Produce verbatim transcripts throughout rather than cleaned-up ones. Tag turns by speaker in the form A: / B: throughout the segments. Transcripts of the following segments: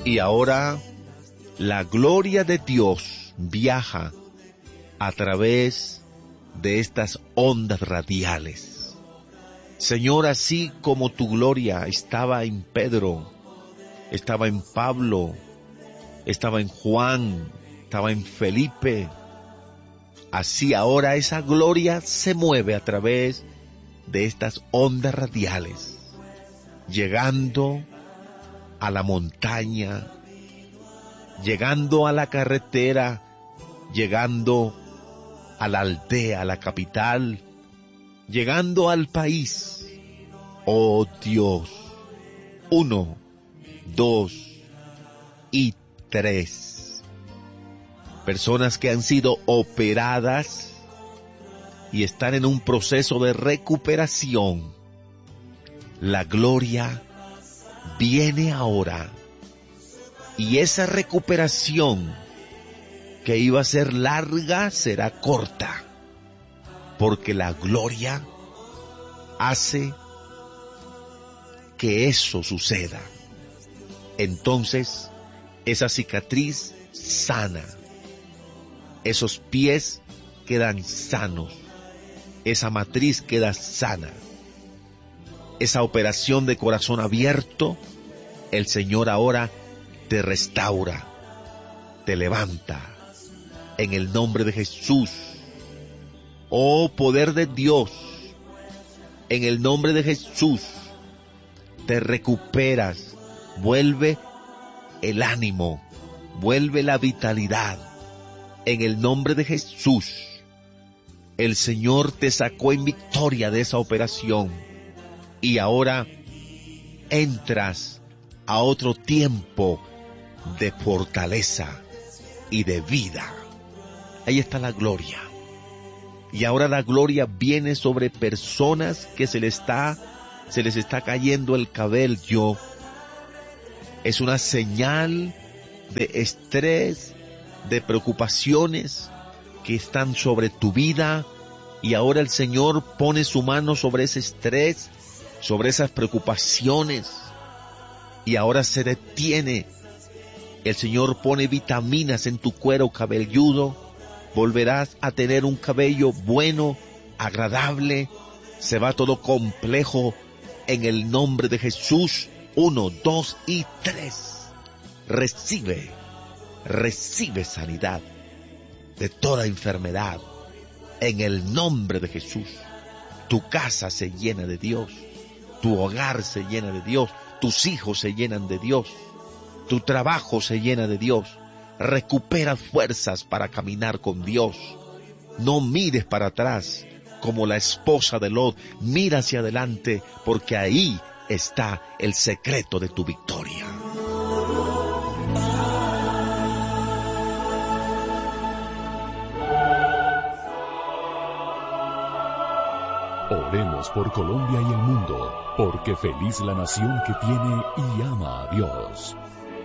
A: Y ahora la gloria de Dios viaja a través de estas ondas radiales. Señor, así como tu gloria estaba en Pedro, estaba en Pablo, estaba en Juan, estaba en Felipe, así ahora esa gloria se mueve a través de estas ondas radiales, llegando a la montaña, llegando a la carretera, llegando a la aldea, a la capital, llegando al país. Oh Dios, uno, dos y tres. Personas que han sido operadas y están en un proceso de recuperación. La gloria viene ahora, y esa recuperación que iba a ser larga será corta, porque la gloria hace que eso suceda. Entonces esa cicatriz sana, esos pies quedan sanos, esa matriz queda sana. Esa operación de corazón abierto, el Señor ahora te restaura, te levanta, en el nombre de Jesús. Oh poder de Dios, en el nombre de Jesús, te recuperas, vuelve el ánimo, vuelve la vitalidad, en el nombre de Jesús. El Señor te sacó en victoria de esa operación. Y ahora entras a otro tiempo de fortaleza y de vida. Ahí está la gloria. Y ahora la gloria viene sobre personas que se les está, se les está cayendo el cabello. Es una señal de estrés, de preocupaciones que están sobre tu vida. Y ahora el Señor pone su mano sobre ese estrés, sobre esas preocupaciones, y ahora se detiene. El Señor pone vitaminas en tu cuero cabelludo, volverás a tener un cabello bueno, agradable, se va todo complejo en el nombre de Jesús. Uno, dos y tres. Recibe, recibe sanidad de toda enfermedad en el nombre de Jesús. Tu casa se llena de Dios. Tu hogar se llena de Dios, tus hijos se llenan de Dios, tu trabajo se llena de Dios. Recupera fuerzas para caminar con Dios. No mires para atrás como la esposa de Lot, mira hacia adelante, porque ahí está el secreto de tu victoria.
B: Oremos por Colombia y el mundo, porque feliz la nación que tiene y ama a Dios.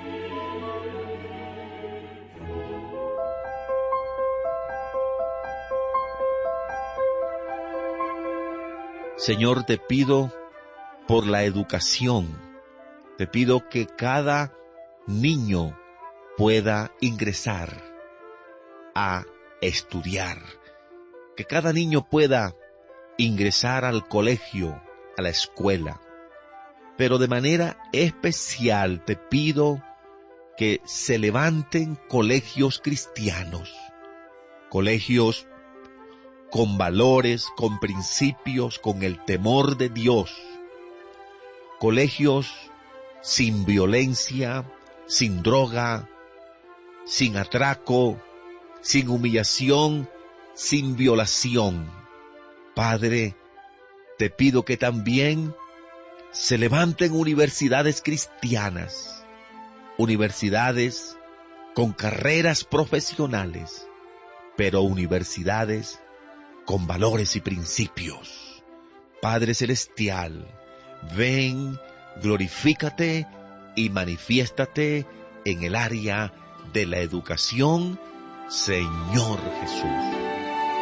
A: Señor, te pido por la educación, te pido que cada niño pueda ingresar a estudiar, que cada niño pueda ingresar al colegio, a la escuela. Pero de manera especial te pido que se levanten colegios cristianos, colegios con valores, con principios, con el temor de Dios, colegios sin violencia, sin droga, sin atraco, sin humillación, sin violación. Padre, te pido que también se levanten universidades cristianas, universidades con carreras profesionales, pero universidades con valores y principios. Padre Celestial, ven, glorifícate y manifiéstate en el área de la educación, Señor Jesús.